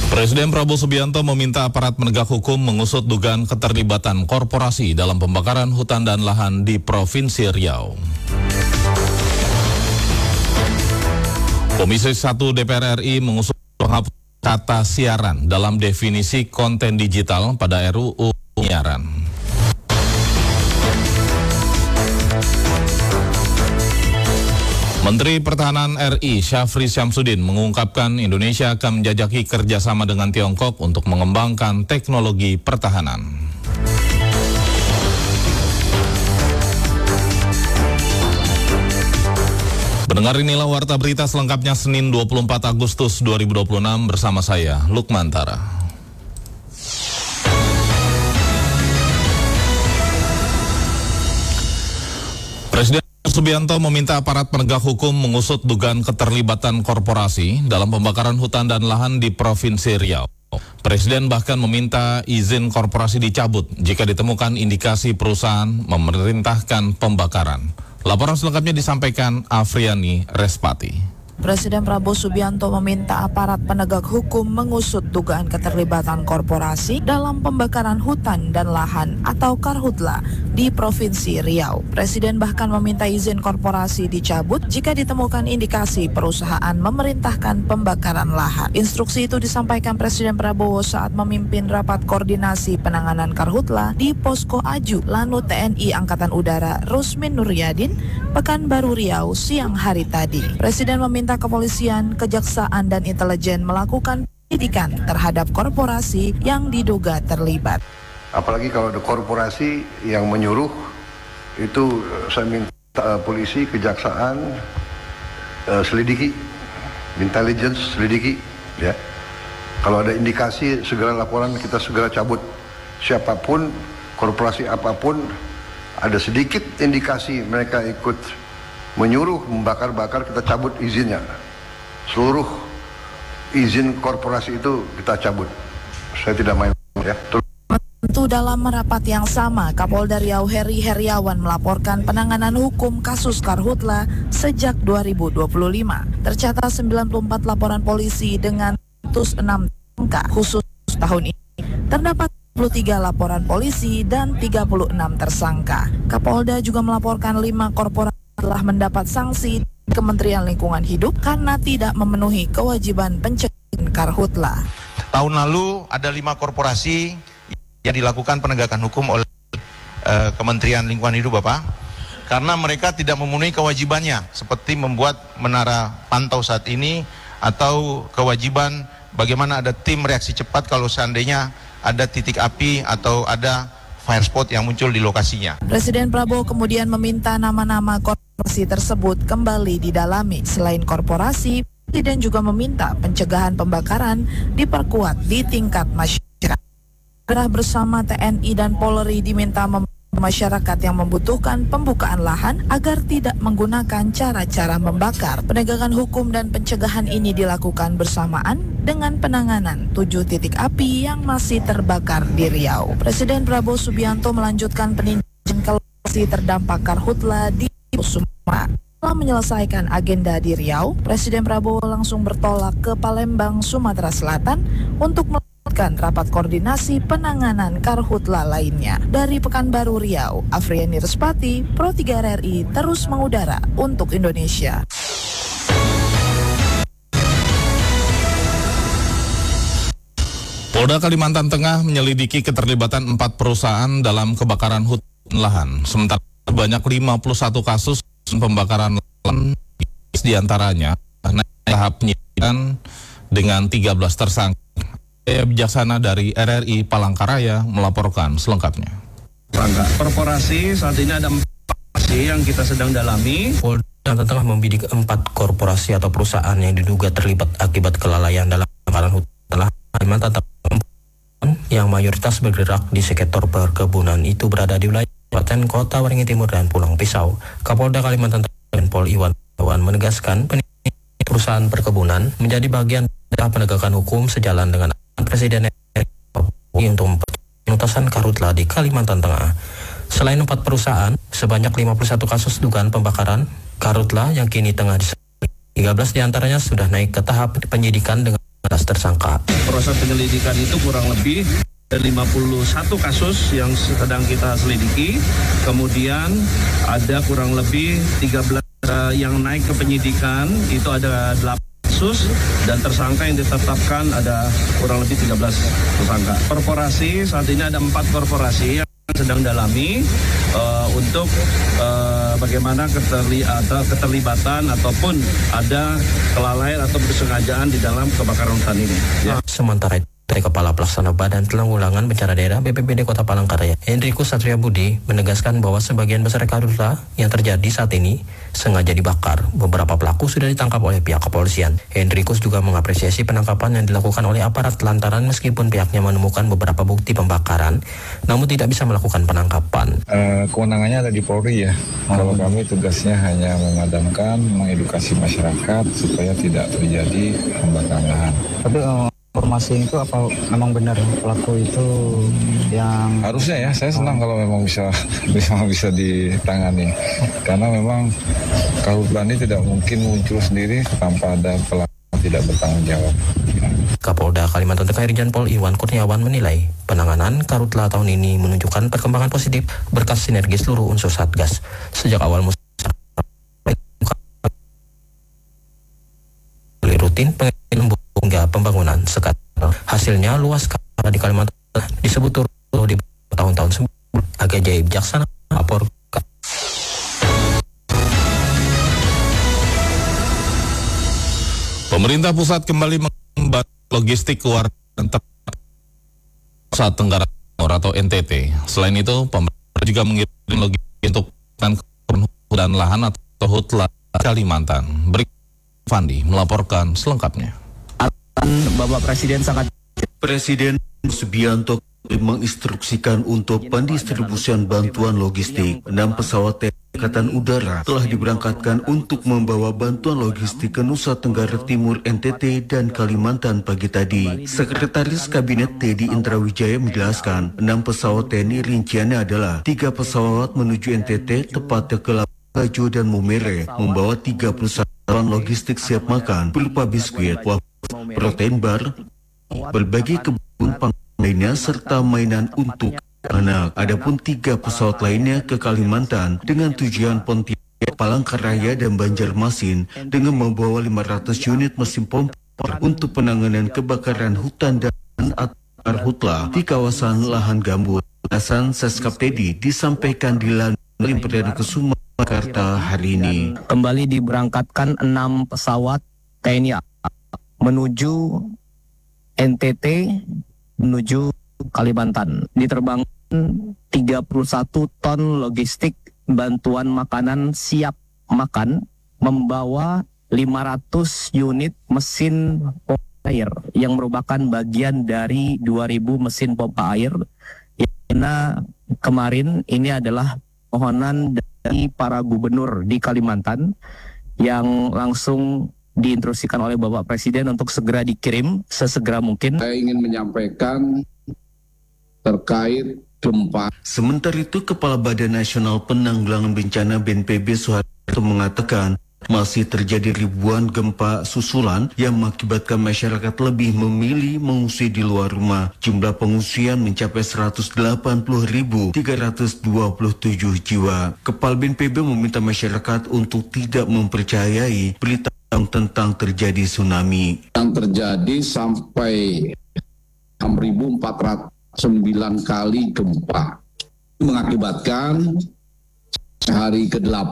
Presiden Prabowo Subianto meminta aparat penegak hukum mengusut dugaan keterlibatan korporasi dalam pembakaran hutan dan lahan di Provinsi Riau. Komisi 1 DPR RI mengusut penghapus kata siaran dalam definisi konten digital pada RUU Penyiaran. Menteri Pertahanan RI Syafri Syamsuddin mengungkapkan Indonesia akan menjajaki kerjasama dengan Tiongkok untuk mengembangkan teknologi pertahanan. Pendengar, inilah warta berita selengkapnya Senin 24 Agustus 2026 bersama saya, Lukman Tara. Presiden Subianto meminta aparat penegak hukum mengusut dugaan keterlibatan korporasi dalam pembakaran hutan dan lahan di Provinsi Riau. Presiden bahkan meminta izin korporasi dicabut jika ditemukan indikasi perusahaan memerintahkan pembakaran. Laporan selengkapnya disampaikan Afriani Respati. Presiden Prabowo Subianto meminta aparat penegak hukum mengusut dugaan keterlibatan korporasi dalam pembakaran hutan dan lahan atau Karhutla di Provinsi Riau. Presiden bahkan meminta izin korporasi dicabut jika ditemukan indikasi perusahaan memerintahkan pembakaran lahan. Instruksi itu disampaikan Presiden Prabowo saat memimpin rapat koordinasi penanganan Karhutla di Posko Aju Lanut TNI Angkatan Udara Rusmin Nuryadin, Pekanbaru Riau siang hari tadi. Presiden meminta kepolisian, kejaksaan, dan intelijen melakukan penyidikan terhadap korporasi yang diduga terlibat. Apalagi kalau ada korporasi yang menyuruh, itu saya minta polisi, kejaksaan, selidiki, intelligence selidiki, ya. Kalau ada indikasi segera laporan, kita segera cabut. Siapapun, korporasi apapun, ada sedikit indikasi mereka ikut menyuruh membakar-bakar, kita cabut izinnya. Seluruh izin korporasi itu kita cabut. Saya tidak main, ya. Tentu dalam rapat yang sama, Kapolda Riau Heri Heriawan melaporkan penanganan hukum kasus Karhutla sejak 2025. Tercatat 94 laporan polisi dengan 106 tersangka khusus tahun ini. Terdapat 23 laporan polisi dan 36 tersangka. Kapolda juga melaporkan 5 korporasi telah mendapat sanksi Kementerian Lingkungan Hidup karena tidak memenuhi kewajiban pencegahan Karhutla. Tahun lalu ada 5 korporasi yang dilakukan penegakan hukum oleh Kementerian Lingkungan Hidup, Bapak, karena mereka tidak memenuhi kewajibannya seperti membuat menara pantau saat ini atau kewajiban bagaimana ada tim reaksi cepat kalau seandainya ada titik api atau ada fire spot yang muncul di lokasinya. Presiden Prabowo kemudian meminta nama-nama korporasi tersebut kembali didalami. Selain korporasi, Presiden juga meminta pencegahan pembakaran diperkuat di tingkat masyarakat. Bersama TNI dan Polri diminta masyarakat yang membutuhkan pembukaan lahan agar tidak menggunakan cara-cara membakar. Penegakan hukum dan pencegahan ini dilakukan bersamaan dengan penanganan 7 titik api yang masih terbakar di Riau. Presiden Prabowo Subianto melanjutkan peninjauan ke lokasi terdampak Karhutla di Sumatera. Setelah menyelesaikan agenda di Riau, Presiden Prabowo langsung bertolak ke Palembang, Sumatera Selatan untuk melakukan rapat koordinasi penanganan Karhutla lainnya. Dari Pekanbaru Riau, Afriani Respati, Pro 3 RRI terus mengudara untuk Indonesia. Polda Kalimantan Tengah menyelidiki keterlibatan 4 perusahaan dalam kebakaran hutan lahan. Sementara banyak 51 kasus pembakaran lahan, diantaranya tahap penyidikan dengan 13 tersangka. Bijaksana dari RRI Palangkaraya melaporkan selengkapnya. Korporasi saat ini ada 4 yang kita sedang dalami. Polda telah membidik 4 korporasi atau perusahaan yang diduga terlibat akibat kelalaian dalam kebakaran hutan Kalimantan yang mayoritas bergerak di sektor perkebunan itu berada di wilayah Kabupaten Kota Waringin Timur dan Pulang Pisau. Kapolda Kalimantan dan Pol Iwan menegaskan perusahaan perkebunan menjadi bagian dari penegakan hukum sejalan dengan Presiden untuk penuntasan Karhutla di Kalimantan Tengah. Selain 4 perusahaan, sebanyak 51 kasus dugaan pembakaran Karhutla yang kini tengah diselidiki. 13 diantaranya sudah naik ke tahap penyidikan dengan tersangka. Proses penyelidikan itu kurang lebih 51 kasus yang sedang kita selidiki, kemudian ada kurang lebih 13 yang naik ke penyidikan, itu ada 8 kasus, dan tersangka yang ditetapkan ada kurang lebih 13 tersangka. Korporasi, saat ini ada 4 korporasi yang sedang dalami untuk bagaimana keterlibatan ataupun ada kelalaian atau kesengajaan di dalam kebakaran hutan ini. Ya. Sementara itu, dari Kepala Pelaksana Badan Penanggulangan Bencana Daerah BPBD Kota Palangkaraya, Hendrikus Satria Budi, menegaskan bahwa sebagian besar karhutla yang terjadi saat ini sengaja dibakar. Beberapa pelaku sudah ditangkap oleh pihak kepolisian. Hendrikus juga mengapresiasi penangkapan yang dilakukan oleh aparat lantaran meskipun pihaknya menemukan beberapa bukti pembakaran, namun tidak bisa melakukan penangkapan. Kewenangannya ada di Polri ya. Kalau kami tugasnya hanya memadamkan, mengedukasi masyarakat supaya tidak terjadi pembakaran lahan. Tapi informasi itu apa memang benar pelaku itu yang harusnya ya, saya senang kalau memang bisa ditangani, karena memang karhutla ini tidak mungkin muncul sendiri tanpa ada pelaku tidak bertanggung jawab. Kapolda Kalimantan Tengah Irjen Pol Iwan Kurniawan menilai penanganan karhutla tahun ini menunjukkan perkembangan positif berkat sinergi seluruh unsur Satgas. Sejak awal musim rutin hingga pembangunan sekarang. Hasilnya luas karena di Kalimantan disebut turun di tahun-tahun sebelumnya. Agak Jaya Bijaksana lapor. Pemerintah pusat kembali membantu logistik keluarga Nusa Tenggara Timur atau NTT. Selain itu, pemerintah juga mengirim logistik untuk dan lahan atau hutla Kalimantan. Berikut Fandi melaporkan selengkapnya. Bapak Presiden Presiden Subianto menginstruksikan untuk pendistribusian bantuan logistik. 6 pesawat TNI Angkatan Udara telah diberangkatkan untuk membawa bantuan logistik ke Nusa Tenggara Timur, NTT, dan Kalimantan pagi tadi. Sekretaris Kabinet Teddy Indrawijaya menjelaskan, 6 pesawat TNI rinciannya adalah 3 pesawat menuju NTT, tepatnya ke Labuan dan Momere, membawa 31 ton logistik siap makan berupa biskuit, protein bar, berbagai kebun pangan lainnya, serta mainan untuk anak. Adapun 3 pesawat lainnya ke Kalimantan dengan tujuan Pontianak, Palangkaraya, dan Banjarmasin dengan membawa 500 unit mesin pompa untuk penanganan kebakaran hutan dan karhutla di kawasan lahan gambut. Hasan Seskap Teddy disampaikan di Lantai Perdana Kusuma, Jakarta hari ini. Kembali diberangkatkan 6 pesawat TNI menuju NTT, menuju Kalimantan. Diterbangkan 31 ton logistik bantuan makanan siap makan, membawa 500 unit mesin pompa air yang merupakan bagian dari 2.000 mesin pompa air. Karena kemarin ini adalah permohonan dari para gubernur di Kalimantan yang langsung diinstruksikan oleh Bapak Presiden untuk segera dikirim sesegera mungkin. Saya ingin menyampaikan terkait gempa. Sementara itu, Kepala Badan Nasional Penanggulangan Bencana BNPB Soeharto mengatakan masih terjadi ribuan gempa susulan yang mengakibatkan masyarakat lebih memilih mengungsi di luar rumah. Jumlah pengungsian mencapai 180.327 jiwa. Kepala BNPB meminta masyarakat untuk tidak mempercayai berita tentang terjadi tsunami. Yang terjadi sampai 6.409 kali gempa, mengakibatkan hari ke-8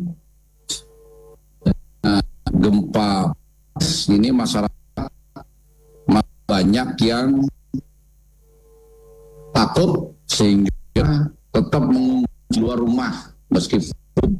gempa ini masyarakat banyak yang takut sehingga tetap mengungsi di luar rumah meskipun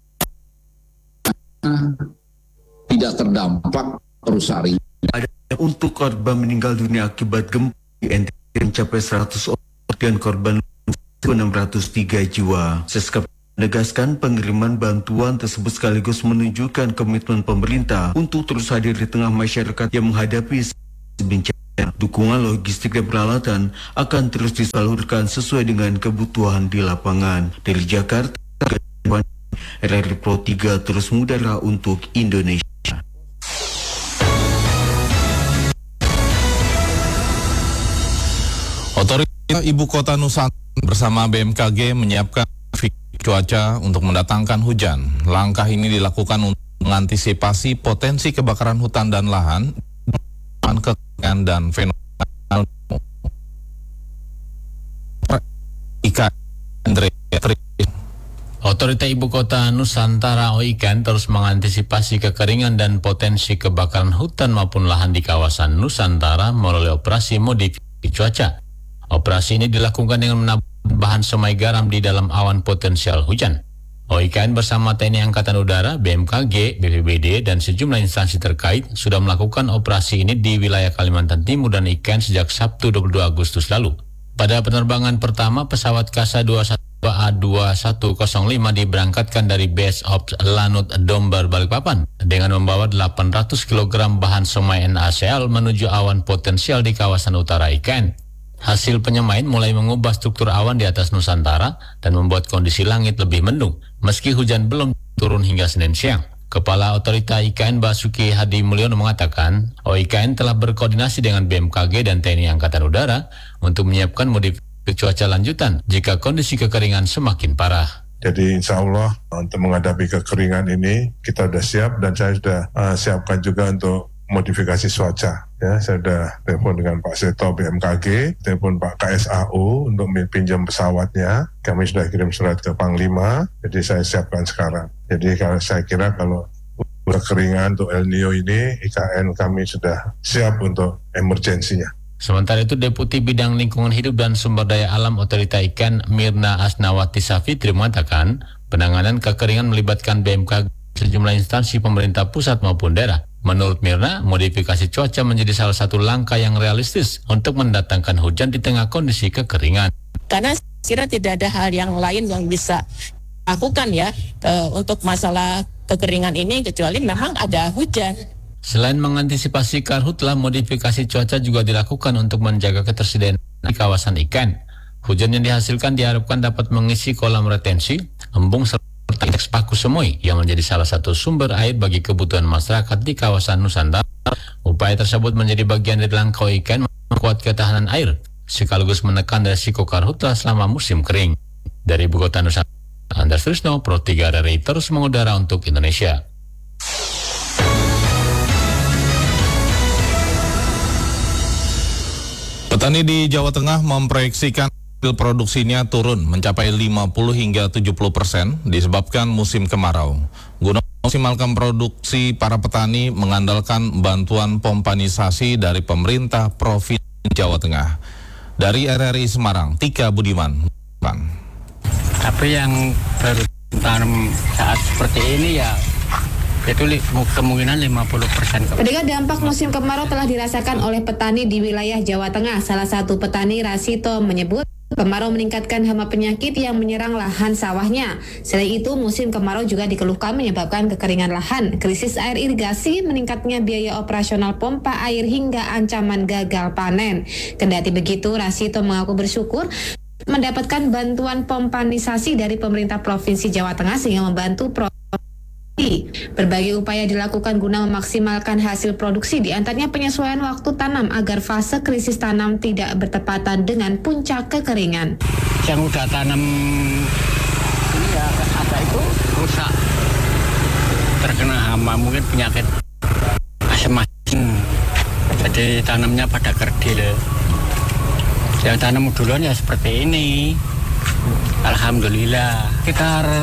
tidak terdampak rusak ringan. Untuk korban meninggal dunia akibat gempa di NTT mencapai 100 orang dan korban 603 jiwa. Seskap menegaskan pengiriman bantuan tersebut sekaligus menunjukkan komitmen pemerintah untuk terus hadir di tengah masyarakat yang menghadapi bencana. Dukungan logistik dan peralatan akan terus disalurkan sesuai dengan kebutuhan di lapangan. Dari Jakarta, RRI Pro 3 terus mengudara untuk Indonesia. Ibu Kota Nusantara bersama BMKG menyiapkan cuaca untuk mendatangkan hujan. Langkah ini dilakukan untuk mengantisipasi potensi kebakaran hutan dan lahan, kekeringan dan fenomena Otorita Ibu Kota Nusantara OIKN terus mengantisipasi kekeringan dan potensi kebakaran hutan maupun lahan di kawasan Nusantara melalui operasi modifikasi cuaca. Operasi ini dilakukan dengan menabung bahan semai garam di dalam awan potensial hujan. OIKN bersama TNI Angkatan Udara, BMKG, BPBD, dan sejumlah instansi terkait sudah melakukan operasi ini di wilayah Kalimantan Timur dan IKN sejak Sabtu 22 Agustus lalu. Pada penerbangan pertama, pesawat KASA 21A2105 diberangkatkan dari Base of Lanut Dombar Balikpapan dengan membawa 800 kg bahan semai NaCl menuju awan potensial di kawasan utara IKN. Hasil penyemain mulai mengubah struktur awan di atas Nusantara dan membuat kondisi langit lebih mendung, meski hujan belum turun hingga Senin siang. Kepala Otorita IKN Basuki Hadi Mulyono mengatakan, OIKN telah berkoordinasi dengan BMKG dan TNI Angkatan Udara untuk menyiapkan modifikasi cuaca lanjutan jika kondisi kekeringan semakin parah. Jadi insya Allah untuk menghadapi kekeringan ini kita sudah siap dan saya sudah siapkan juga untuk modifikasi cuaca. Ya, saya sudah telepon dengan Pak Seto BMKG, telepon Pak KSAU untuk pinjam pesawatnya. Kami sudah kirim surat ke Panglima, jadi saya siapkan sekarang. Jadi kalau saya kira kalau kekeringan untuk El Nino ini, IKN kami sudah siap untuk emergensinya. Sementara itu, Deputi Bidang Lingkungan Hidup dan Sumber Daya Alam Otorita IKN Mirna Asnawati Safitri mengatakan, penanganan kekeringan melibatkan BMKG, sejumlah instansi pemerintah pusat maupun daerah. Menurut Mirna, modifikasi cuaca menjadi salah satu langkah yang realistis untuk mendatangkan hujan di tengah kondisi kekeringan. Karena kira tidak ada hal yang lain yang bisa lakukan ya untuk masalah kekeringan ini kecuali memang ada hujan. Selain mengantisipasi karhutlah, modifikasi cuaca juga dilakukan untuk menjaga ketersediaan di kawasan ikan. Hujan yang dihasilkan diharapkan dapat mengisi kolam retensi, embung serta indeks paku semui yang menjadi salah satu sumber air bagi kebutuhan masyarakat di kawasan Nusantara. Upaya tersebut menjadi bagian dari langkah IKN memperkuat ketahanan air sekaligus menekan resiko karhutlah selama musim kering. Dari Ibu Kota Nusantara, Andreas Trisno, Pro 3 RRI terus mengudara untuk Indonesia. Petani di Jawa Tengah memproyeksikan produksinya turun mencapai 50 hingga 70% disebabkan musim kemarau. Guna memaksimalkan produksi, para petani mengandalkan bantuan pompanisasi dari pemerintah Provinsi Jawa Tengah. Dari RRI Semarang, Tika Budiman. Tapi yang baru tanam saat seperti ini ya itu kemungkinan 50%. Ketika dampak musim kemarau telah dirasakan oleh petani di wilayah Jawa Tengah. Salah satu petani, Rasito, menyebut kemarau meningkatkan hama penyakit yang menyerang lahan sawahnya. Selain itu, musim kemarau juga dikeluhkan menyebabkan kekeringan lahan, krisis air irigasi, meningkatnya biaya operasional pompa air hingga ancaman gagal panen. Kendati begitu, Rasito mengaku bersyukur mendapatkan bantuan pompanisasi dari pemerintah Provinsi Jawa Tengah sehingga membantu berbagai upaya dilakukan guna memaksimalkan hasil produksi, diantaranya penyesuaian waktu tanam agar fase krisis tanam tidak bertepatan dengan puncak kekeringan. Yang udah tanam ini ya ada itu rusak, terkena hama, mungkin penyakit asem-asem, jadi tanamnya pada kerdil. Yang tanam duluan ya seperti ini. Alhamdulillah sekitar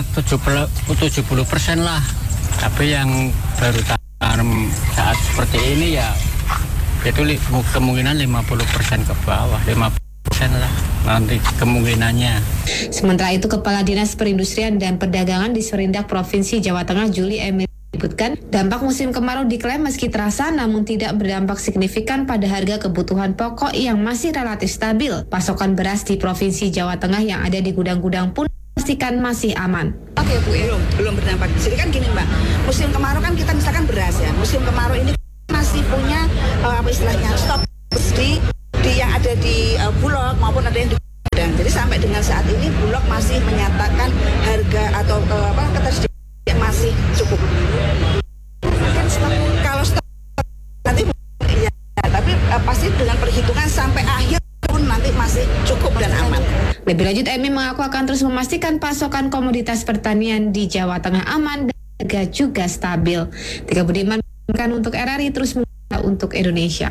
70% lah. Tapi yang baru tanam saat seperti ini ya itu kemungkinan 50% ke bawah, 50% lah nanti kemungkinannya. Sementara itu, Kepala Dinas Perindustrian dan Perdagangan di Serindak Provinsi Jawa Tengah, Juli Emil, menyebutkan dampak musim kemarau diklaim meski terasa namun tidak berdampak signifikan pada harga kebutuhan pokok yang masih relatif stabil. Pasokan beras di Provinsi Jawa Tengah yang ada di gudang-gudang pun pastikan masih aman. Oke Bu, belum berdampak. Jadi kan gini Mbak, musim kemarau kan kita misalkan beras ya, musim kemarau ini masih punya apa istilahnya stok di yang ada di Bulog maupun ada yang di gudang. Jadi sampai dengan saat ini Bulog masih menyatakan harga atau ketersediaan masih cukup. Mungkin kalau stok nanti ya, tapi pasti dengan perhitungan sampai akhir tahun nanti nanti masih cukup dan aman. Lebih lanjut, Emi mengaku akan terus memastikan pasokan komoditas pertanian di Jawa Tengah aman dan harga juga stabil. Tika Budiman mengingatkan untuk RRI terus menjaga untuk Indonesia.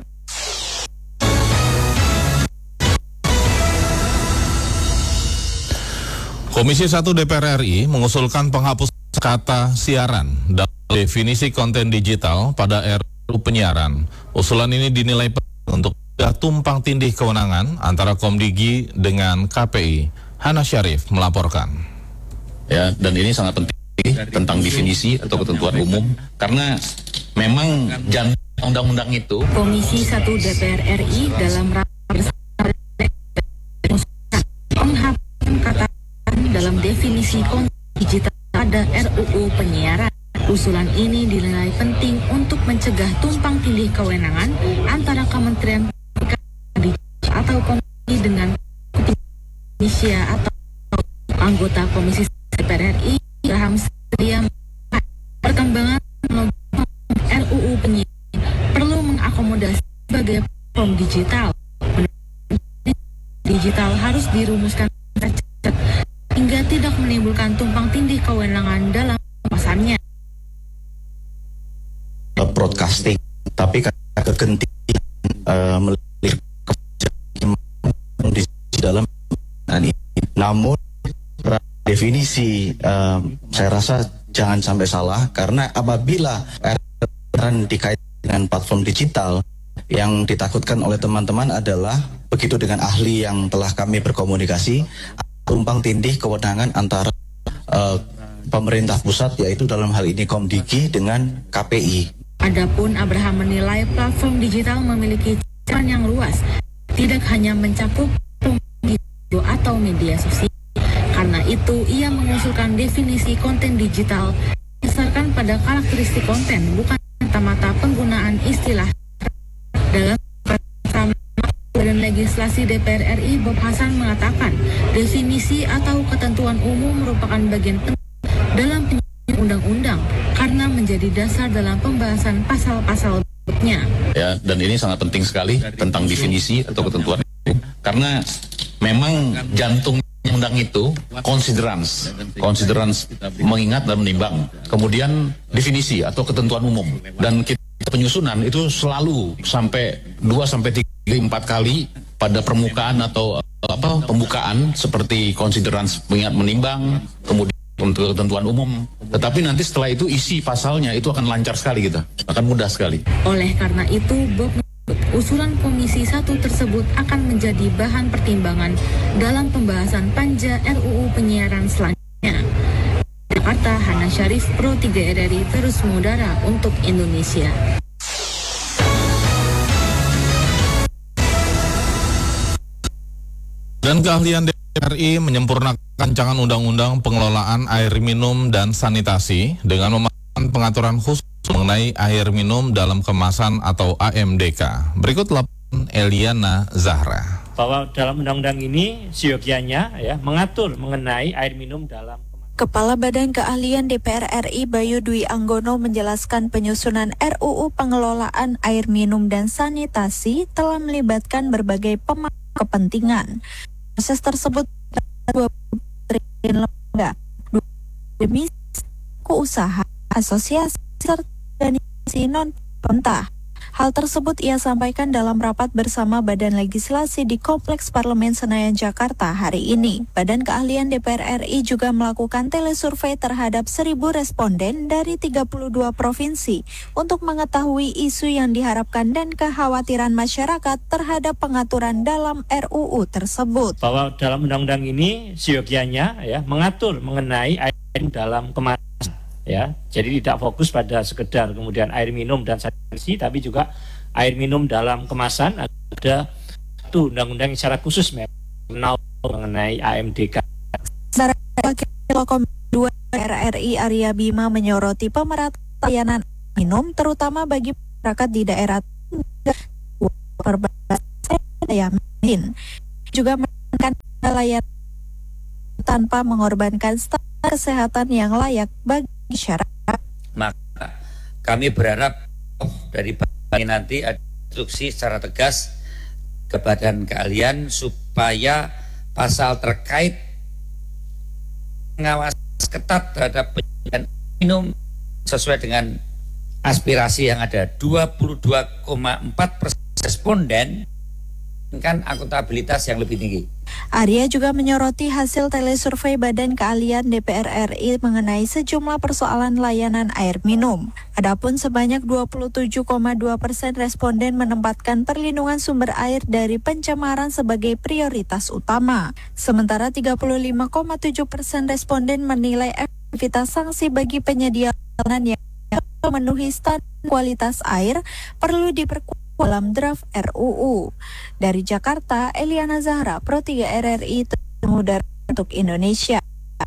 Komisi 1 DPR RI mengusulkan penghapus kata siaran dalam definisi konten digital pada RUU penyiaran. Usulan ini dinilai penting untuk tumpang tindih kewenangan antara Komdigi dengan KPI. Hana Syarif melaporkan. Ya, dan ini sangat penting tentang definisi atau ketentuan umum karena memang jantung undang-undang itu. Komisi 1 DPR RI dalam rapat penghapus kata dalam definisi konten digital pada RUU penyiaran. Usulan ini dinilai penting untuk mencegah tumpang tindih kewenangan antara Kementerian atau Komisi dengan Indonesia atau anggota Komisi DPR RI Ilham Sedia. Perkembangan RUU penyiaran perlu mengakomodasi sebagai platform digital. Digital harus dirumuskan hingga tidak menimbulkan tumpang tindih kewenangan dalam pengawasannya. Broadcasting, tapi kegentingan melihat di dalam ini. Namun definisi saya rasa jangan sampai salah karena apabila dikaitkan dengan platform digital yang ditakutkan oleh teman-teman adalah begitu dengan ahli yang telah kami berkomunikasi tumpang tindih kewenangan antara pemerintah pusat yaitu dalam hal ini Komdigi dengan KPI. Adapun Abraham menilai platform digital memiliki cakupan yang luas, tidak hanya mencakup video atau media sosial. Karena itu, ia mengusulkan definisi konten digital berdasarkan pada karakteristik konten, bukan semata-mata penggunaan istilah. Dalam Badan Legislasi DPR RI Bob Hasan mengatakan, definisi atau ketentuan umum merupakan bagian penting dalam penyusunan undang-undang karena menjadi dasar dalam pembahasan pasal-pasal berikutnya. Ya, dan ini sangat penting sekali tentang definisi atau ketentuan umum karena memang jantung undang itu considerance mengingat dan menimbang. Kemudian definisi atau ketentuan umum dan penyusunan itu selalu sampai 2-3-4 kali pada permukaan atau pembukaan seperti considerance mengingat menimbang, kemudian untuk ketentuan umum. Tetapi nanti setelah itu isi pasalnya itu akan lancar sekali kita, akan mudah sekali. Oleh karena itu, Bob usulan Komisi 1 tersebut akan menjadi bahan pertimbangan dalam pembahasan panja RUU penyiaran selanjutnya. Jakarta, Hana Syarif, Pro 3 RRI terus mengudara untuk Indonesia. Dan keahlian DPR RI menyempurnakan rancangan undang-undang pengelolaan air minum dan sanitasi dengan memasukkan pengaturan khusus mengenai air minum dalam kemasan atau AMDK. Berikut laporan Eliana Zahra. Bahwa dalam undang-undang ini seyogianya mengatur mengenai air minum dalam Kepala Badan Keahlian DPR RI Bayu Dwi Anggono menjelaskan penyusunan RUU pengelolaan air minum dan sanitasi telah melibatkan berbagai pemangku kepentingan. Proses tersebut 20 triliun lembaga, demi usaha, asosiasi, serta organisasi non-pemerintah. Hal tersebut ia sampaikan dalam rapat bersama Badan Legislasi di Kompleks Parlemen Senayan, Jakarta hari ini. Badan Keahlian DPR RI juga melakukan telesurvei terhadap 1.000 responden dari 32 provinsi untuk mengetahui isu yang diharapkan dan kekhawatiran masyarakat terhadap pengaturan dalam RUU tersebut. Bahwa dalam undang-undang ini seyogianya mengatur mengenai air dalam kemasan. Jadi tidak fokus pada sekedar kemudian air minum dan sanitasi, tapi juga air minum dalam kemasan. Ada satu undang-undang secara khusus mengenai AMDK. Wakil Komisi 2 RRI Arya Bima menyoroti pemerataan layanan minum terutama bagi masyarakat di daerah perbatasan juga menekankan layanan tanpa mengorbankan standar kesehatan yang layak bagi masyarakat. Maka kami berharap dari Bapak nanti ada instruksi secara tegas ke badan keahlian supaya pasal terkait pengawasan ketat terhadap penyediaan minum sesuai dengan aspirasi yang ada. 22,4% responden kan akuntabilitas yang lebih tinggi. Arya juga menyoroti hasil telesurvei Badan Keahlian DPR RI mengenai sejumlah persoalan layanan air minum. Adapun sebanyak 27,2% responden menempatkan perlindungan sumber air dari pencemaran sebagai prioritas utama. Sementara 35,7% responden menilai efektivitas sanksi bagi penyedia layanan yang memenuhi standar kualitas air perlu diperkuat dalam draft RUU. Dari Jakarta, Eliana Zahra, Pro 3 RRI, Mudar untuk Indonesia.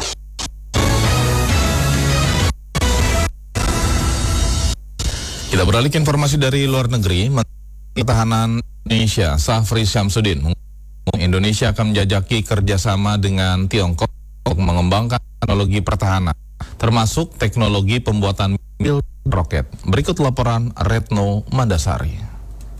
Kita beralih ke informasi dari luar negeri. Menteri Pertahanan Indonesia, Syafri Syamsuddin, Indonesia akan menjajaki kerjasama dengan Tiongkok untuk mengembangkan teknologi pertahanan, termasuk teknologi pembuatan mobil roket. Berikut laporan Retno Mandasari.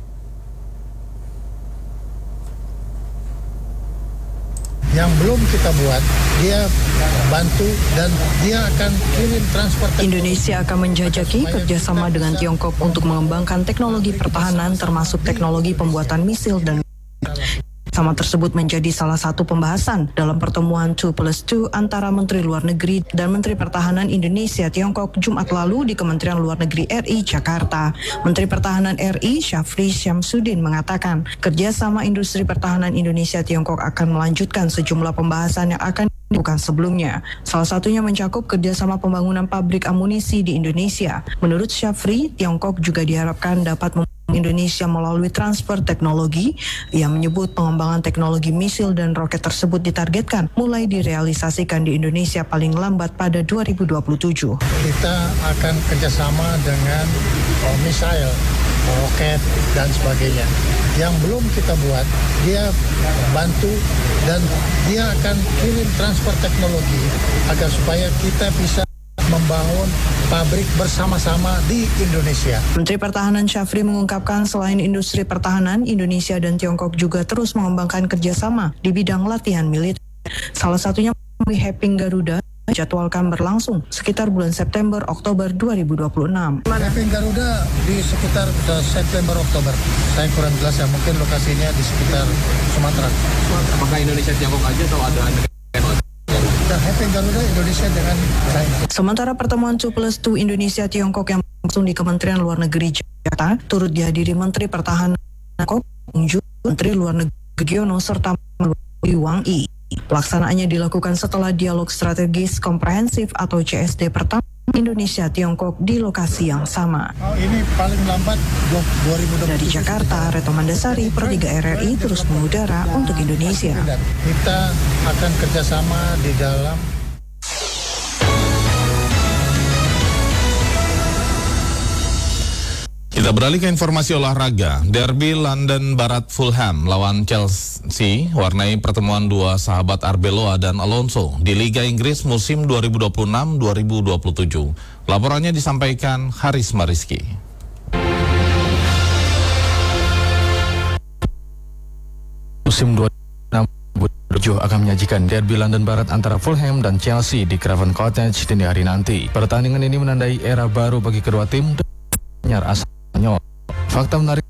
Yang belum kita buat, dia bantu dan dia akan kirim transport. Indonesia akan menjajaki kerjasama dengan Tiongkok untuk mengembangkan teknologi pertahanan termasuk teknologi pembuatan misil dan sama tersebut menjadi salah satu pembahasan dalam pertemuan 2+2 antara Menteri Luar Negeri dan Menteri Pertahanan Indonesia Tiongkok Jumat lalu di Kementerian Luar Negeri RI Jakarta. Menteri Pertahanan RI Syafri Syamsuddin mengatakan kerjasama industri pertahanan Indonesia Tiongkok akan melanjutkan sejumlah pembahasan yang akan dilakukan sebelumnya. Salah satunya mencakup kerjasama pembangunan pabrik amunisi di Indonesia. Menurut Syafri, Tiongkok juga diharapkan dapat Indonesia melalui transfer teknologi. Ia menyebut pengembangan teknologi misil dan roket tersebut ditargetkan mulai direalisasikan di Indonesia paling lambat pada 2027. Kita akan kerjasama dengan misil, roket, dan sebagainya. Yang belum kita buat, dia bantu dan dia akan kirim transfer teknologi agar supaya kita bisa membangun pabrik bersama-sama di Indonesia. Menteri Pertahanan Syafri mengungkapkan selain industri pertahanan, Indonesia dan Tiongkok juga terus mengembangkan kerjasama di bidang latihan militer. Salah satunya Happing Garuda dijadwalkan berlangsung sekitar bulan September-Oktober 2026. Happing Garuda di sekitar September-Oktober. Saya kurang jelas ya, mungkin lokasinya di sekitar Sumatera. Apakah Indonesia Tiongkok aja atau ada Happing Garuda Indonesia dengan China. Sementara pertemuan 2+2 Indonesia Tiongkok yang berlangsung di Kementerian Luar Negeri Jakarta turut dihadiri Menteri Pertahanan Tiongkok, Menteri Luar Negeri Giono serta Wang Yi. Pelaksanaannya dilakukan setelah dialog strategis komprehensif atau CSD pertama Indonesia Tiongkok di lokasi yang sama. Ini paling lambat 2020. Dari Jakarta, Retno Mandasari, Pro 3 RRI terus mengudara untuk Indonesia. Kita akan kerjasama di dalam. Kita beralih ke informasi olahraga. Derby London Barat Fulham lawan Chelsea warnai pertemuan dua sahabat Arbeloa dan Alonso di Liga Inggris musim 2026-2027. Laporannya disampaikan Haris Mariski. Musim 2027 akan menyajikan Derby London Barat antara Fulham dan Chelsea di Craven Cottage dini hari nanti. Pertandingan ini menandai era baru bagi kedua tim dan asal. Fakta menarik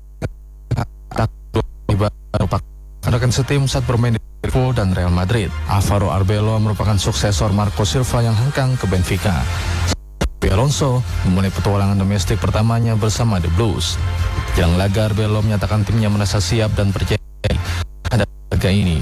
rekan setim saat bermain di Liverpool dan Real Madrid. Alvaro Arbeloa merupakan suksesor Marco Silva yang hengkang ke Benfica. Alonso memulai petualangan domestik pertamanya bersama The Blues. Jelang laga, Arbeloa menyatakan timnya merasa siap dan percaya pada laga ini.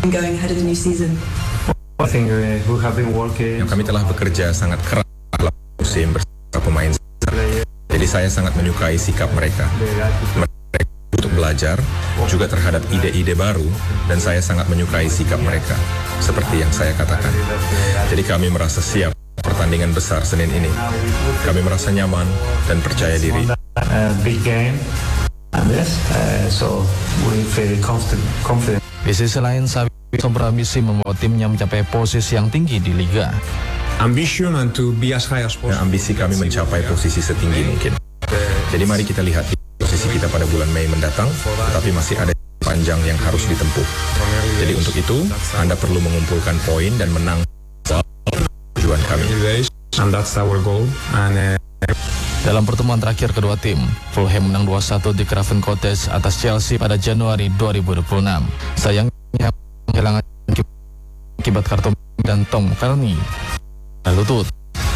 Yang kami telah bekerja sangat keras dalam musim bersama pemain. Jadi saya sangat menyukai sikap mereka. Mereka untuk belajar, juga terhadap ide-ide baru, dan saya sangat menyukai sikap mereka, seperti yang saya katakan. Jadi kami merasa siap pertandingan besar Senin ini. Kami merasa nyaman dan percaya diri. Di sisi lain, Xabi berambisi membawa timnya mencapai posisi yang tinggi di Liga. Ambisi kami mencapai posisi setinggi mungkin. Jadi mari kita lihat posisi kita pada bulan Mei mendatang, tetapi masih ada panjang yang harus ditempuh. Jadi untuk itu, Anda perlu mengumpulkan poin dan menang tujuan kami. And that's our goal. Dalam pertemuan terakhir kedua tim, Fulham menang 2-1 di Craven Cottage atas Chelsea pada Januari 2026. Sayangnya kehilangan akibat kartu dan Tom Carney lutut.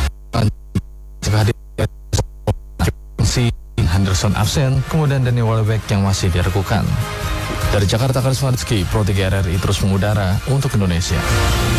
Henderson absen, kemudian Danny Welbeck yang masih direkukan. Dari Jakarta, Karisma Rizky, Pro 3 RRI terus mengudara untuk Indonesia.